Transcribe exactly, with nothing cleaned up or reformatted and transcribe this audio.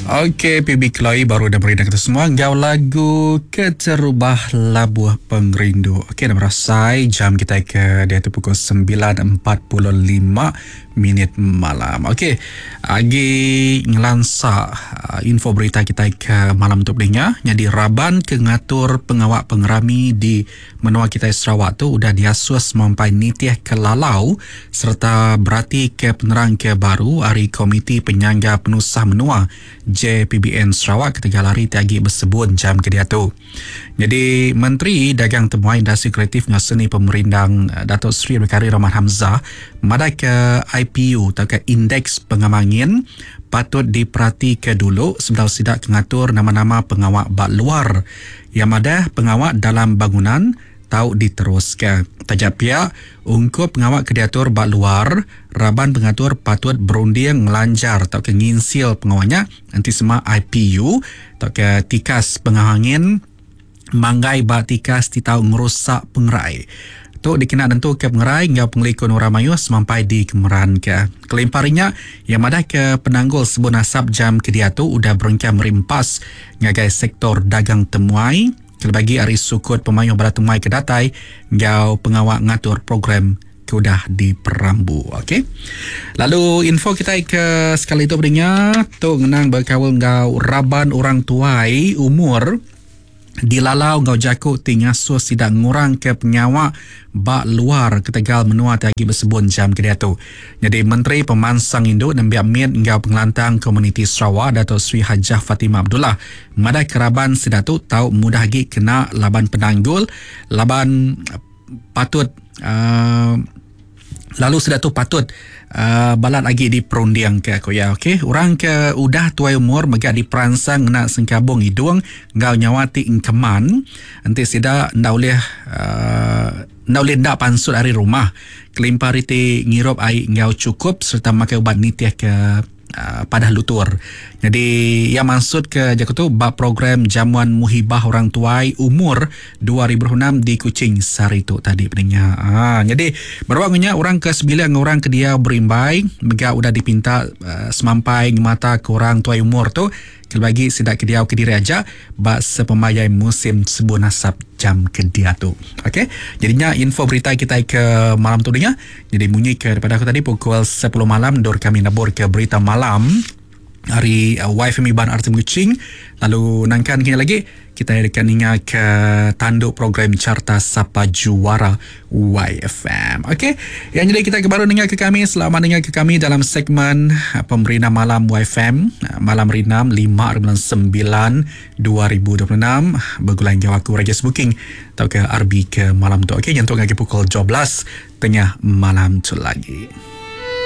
Okey, P B Chloe baru dah beri kita semua gau lagu Keterubah Labuh Pengrindu. Okey, dah merasai jam kita ke dia tu pukul sembilan empat puluh lima minit malam. Okey, lagi ngelansa uh, info berita kita ke malam tu bedanya. Jadi Raban ke ngatur pengawak pengerami di menua kita Sarawak tu udah diasus sampai nitih ke lalau serta berarti ke penerang ke baru hari Komiti Penyangga Penusah Menua J P B N Sarawak ketika lari tiagi bersebut jam ke dia tu. Jadi Menteri Dagang Temuan Industri Kreatif dengan Seni Pemerindang Datuk Seri Berkari Rahman Hamzah madai ke I P U atau ke Indeks Pengamangin patut diperhati ke dulu sebelum sidak mengatur nama-nama pengawak bak luar yang ada pengawak dalam bangunan tahu diteruskan. Tajak pihak ungkup pengawak kediatur bak luar, Raban pengatur patut berunding melanjar atau ke nginsil pengawaknya nanti semua I P U atau ke tikas pengahangin manggai bak tikas ti tahu ngerusak pengerai. Tu dikena tentu ke pengerai hingga pengelikun orang mayu semampai di kemeran ke. Kelimparinya yang madah ke penanggul sebut nasab jam ke dia tu udah berengkam merimpas ngagai sektor dagang temuai kelebagi hari sukut pemayuh berat temai ke datai ngau pengawak ngatur program ke udah di Perambu. Okey. Lalu info kita ke sekali itu berinya tu ngenang berkawal ngau Raban orang tuai umur dilalau ngau jakuk tingasuh sidak ngurang ke penyawak bak luar ke Tegal menua tiagi bersebut jam ke dia tu. Jadi Menteri Pemansang Induk dan biak mit ngau pengelantang komuniti Sarawak Datuk Seri Hajah Fatimah Abdullah madai keraban sidak tu tahu mudah lagi kena laban penanggul laban patut uh, lalu sidak tu patut uh, balat lagi di perundiang ke aku ya. Okey, orang ke udah tuai umur megak di peransang nak sengkabung hidung ngau nyawati ingkeman nanti sidak ndak boleh uh, ndak boleh ndak pansut hari rumah kelimpar iti ngirup air ngau cukup serta makai ubat nitih ke Uh, padah lutur. Jadi yang maksud ke jaku tu bab program jamuan muhibah orang tuai umur dua ribu enam di Kuching Sari tu tadi peningnya. Ah, jadi berwangunya orang ke sembilan orang ke dia berimbai mega udah dipinta uh, semampai mata ke orang tuai umur tu kelbagi sidak ke dia ke diri aja bak sepemayai musim sebut nasab jam ke dia tu. Okey. Jadinya info berita kita ke malam tu dengar. Jadi bunyi ke daripada aku tadi pukul sepuluh malam dor kami nabur ke berita malam hari uh, Y F M Iban Artim Kuching. Lalu nangkan kini lagi kita akan ingat ke tanduk program Carta Sapa Juara Y F M. Okey. Yang jadi kita baru dengar ke kami, selamat dengar ke kami dalam segmen Pemberina Malam Y F M Malam Rinam lima bulan sembilan dua ribu dua puluh enam bergulang jawab aku Rajas Booking atau ke R B ke malam tu. Okey, yang tu lagi pukul dua belas tengah malam tu lagi.